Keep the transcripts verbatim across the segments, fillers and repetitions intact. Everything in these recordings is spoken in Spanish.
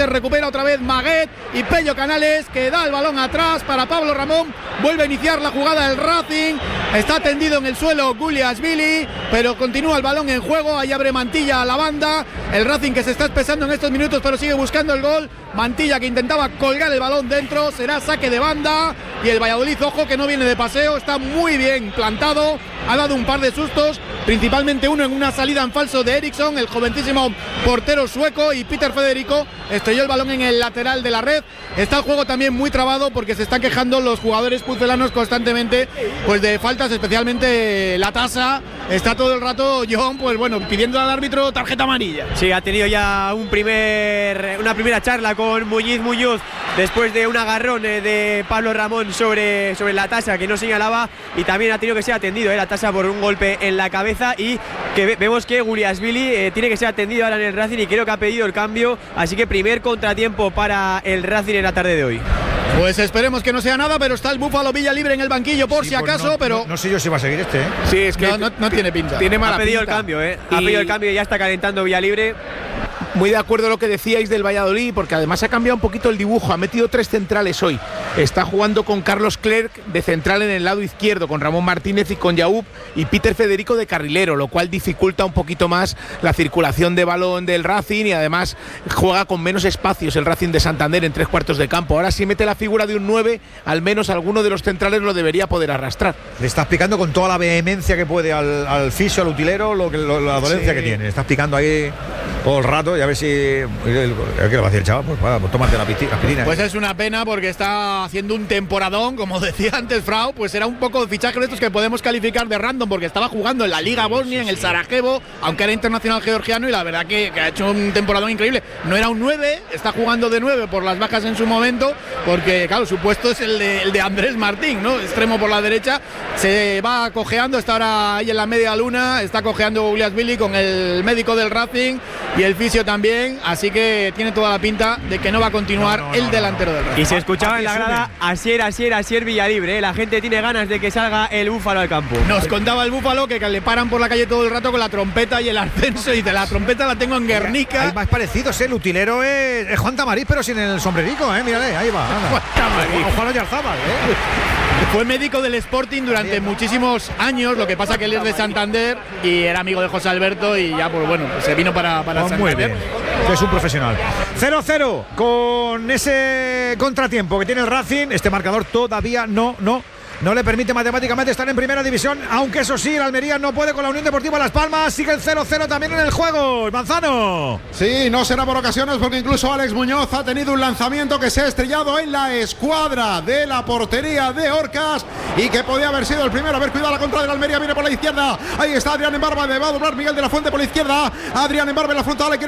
Inter, recupera otra vez Maguet y Pello Canales, que da el balón atrás para Pablo Ramón. Vuelve a iniciar la jugada del Racing. Está tendido en el suelo Guliashvili, pero continúa el balón en juego. Ahí abre Mantilla a la banda. El Racing que se está espesando en estos minutos, pero sigue buscando el gol. Mantilla que intentaba colgar el balón dentro. Será saque de banda. Y el Valladolid, ojo, que no viene de paseo. Está muy bien plantado. Ha dado un par de sustos, principalmente uno en una salida en falso de Eriksson, el jovencísimo portero sueco, y Peter Federico estrelló el balón en el lateral de la red. Está el juego también muy trabado porque se están quejando los jugadores pucelanos constantemente pues de faltas, especialmente la tasa. Está todo el rato John, pues bueno, pidiendo al árbitro tarjeta amarilla. Sí, ha tenido ya un primer, una primera charla con Muñiz Muñoz después de un agarrón de Pablo Ramón sobre, sobre la tasa que no señalaba, y también ha tenido que ser atendido eh, la tasa por un golpe en la cabeza, y que ve, vemos que Guliashvili eh, tiene que ser atendido ahora en el Racing y creo que ha pedido el cambio, así que primer contratiempo para el Racing en la tarde de hoy. Pues esperemos que no sea nada, pero está el Búfalo Villa libre en el banquillo por sí, si acaso, pues no, pero no, no sé yo si va a seguir este, ¿eh? Sí, es que no, no, no tiene pinta. Tiene mala ha pedido pinta. el cambio, ¿eh? Ha y... pedido el cambio y ya está calentando Villa libre. Muy de acuerdo lo que decíais del Valladolid, porque además ha cambiado un poquito el dibujo, ha metido tres centrales hoy. Está jugando con Carlos Clerc de central en el lado izquierdo, con Ramón Martínez y con Yaub, y Peter Federico de carrilero, lo cual dificulta un poquito más la circulación de balón del Racing, y además juega con menos espacios el Racing de Santander en tres cuartos de campo. Ahora si mete la figura de un nueve, al menos alguno de los centrales lo debería poder arrastrar. Le está explicando con toda la vehemencia que puede al, al fisio, al utilero, lo que, lo, la dolencia sí. que tiene. Le está explicando ahí todo el rato, y a ver si ¿qué le va a decir el chaval? Pues, bueno, pues tómate la piscina. Pues es una pena porque está haciendo un temporadón, como decía antes Frau. Pues era un poco de fichaje de estos que podemos calificar de random, porque estaba jugando en la Liga Bosnia, en el Sarajevo, aunque era internacional georgiano, y la verdad que, que ha hecho un temporadón increíble. No era un nueve, está jugando de nueve por las bajas en su momento, porque claro, su puesto es el de, el de Andrés Martín, ¿no? Extremo por la derecha, se va cojeando, está ahora ahí en la media luna, está cojeando Guliashvili con el médico del Racing y el fisio también, así que tiene toda la pinta de que no va a continuar no, no, el no, delantero no. del Racing. Y se escuchaba en la grada Asier, Asier, Asier Villalibre, ¿eh? La gente tiene ganas de que salga el Búfalo al campo. Nos contaba el Búfalo que le paran por la calle todo el rato con la trompeta y el ascenso, y de la trompeta la tengo en Guernica. Hay más parecidos, ¿eh? El utilero es, es Juan Tamariz, pero sin el sombrerico, ¿eh? Mírale, ahí va. Juan Tamariz. Juan Oyarzábal, ¿eh? Fue médico del Sporting durante muchísimos años, lo que pasa que él es de Santander y era amigo de José Alberto, y ya pues bueno, se vino para, para oh, Santander. Muy bien, que es un profesional. cero cero con ese contratiempo que tiene el Racing. Este marcador todavía no, no No le permite matemáticamente estar en primera división, aunque eso sí, el Almería no puede con la Unión Deportiva Las Palmas. Sigue el cero cero también en el juego. Manzano. Sí, no será por ocasiones, porque incluso Alex Muñoz ha tenido un lanzamiento que se ha estrellado en la escuadra de la portería de Orcas, y que podía haber sido el primero. A ver, cuidado, la contra del Almería viene por la izquierda. Ahí está Adrián Embarba, le va a doblar Miguel de la Fuente por la izquierda. Adrián Embarba en la frontal, le quiere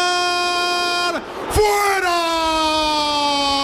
pegar. ¡Fuera!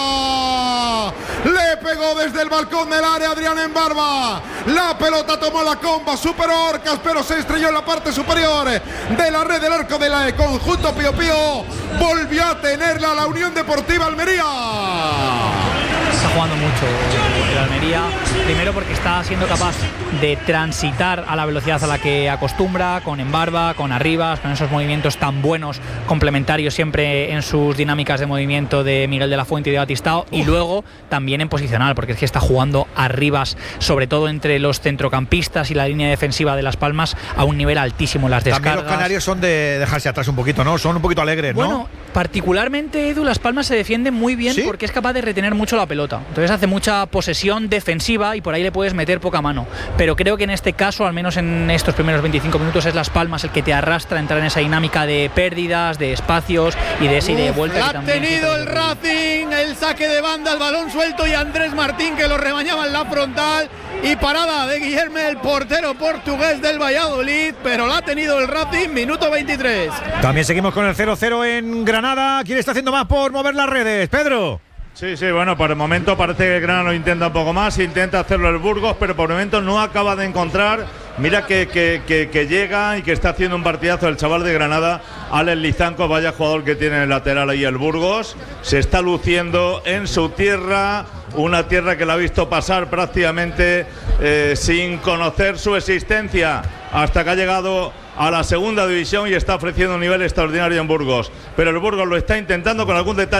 Le pegó desde el balcón del área Adrián Embarba. La pelota tomó la comba, superó Orcas, pero se estrelló en la parte superior de la red del arco del conjunto Pío Pío. Volvió a tenerla la Unión Deportiva Almería. Está jugando mucho el Almería, primero porque está siendo capaz de transitar a la velocidad a la que acostumbra, con Embarba, con Arribas, con esos movimientos tan buenos, complementarios siempre en sus dinámicas de movimiento de Miguel de la Fuente y de Batistao, y luego también en posicional, porque es que está jugando Arribas, sobre todo entre los centrocampistas y la línea defensiva de Las Palmas, a un nivel altísimo en las descargas. También los canarios son de dejarse atrás un poquito, ¿no? Son un poquito alegres, ¿no? Bueno, particularmente, Edu, Las Palmas se defiende muy bien, ¿sí? Porque es capaz de retener mucho la pelota. Entonces hace mucha posesión defensiva y por ahí le puedes meter poca mano. Pero creo que en este caso, al menos en estos primeros veinticinco minutos, es Las Palmas el que te arrastra a entrar en esa dinámica de pérdidas, de espacios y de esa ida y de vuelta. Ha tenido el Racing el saque de banda, el balón suelto, y Andrés Martín que lo rebañaba en la frontal, y parada de Guillermo, el portero portugués del Valladolid, pero la ha tenido el Racing, minuto veintitrés. También seguimos con el cero cero en Granada. ¿Quién está haciendo más por mover las redes? Pedro. Sí, sí, bueno, por el momento parece que el Granada lo intenta un poco más, intenta hacerlo el Burgos, pero por el momento no acaba de encontrar. Mira que, que, que, que llega y que está haciendo un partidazo el chaval de Granada, Alex Lizanco, vaya jugador que tiene en el lateral ahí el Burgos. Se está luciendo en su tierra, una tierra que la ha visto pasar prácticamente eh, sin conocer su existencia, hasta que ha llegado a la segunda división y está ofreciendo un nivel extraordinario en Burgos. Pero el Burgos lo está intentando con algún detalle.